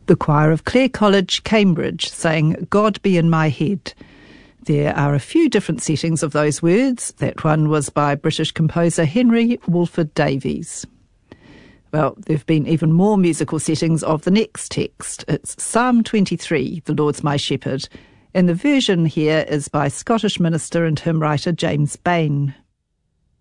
The choir of Clare College, Cambridge, sang God Be in My Head. There are a few different settings of those words. That one was by British composer Henry Wolford Davies. Well, there have been even more musical settings of the next text. It's Psalm 23, The Lord's My Shepherd, and the version here is by Scottish minister and hymn writer James Bain.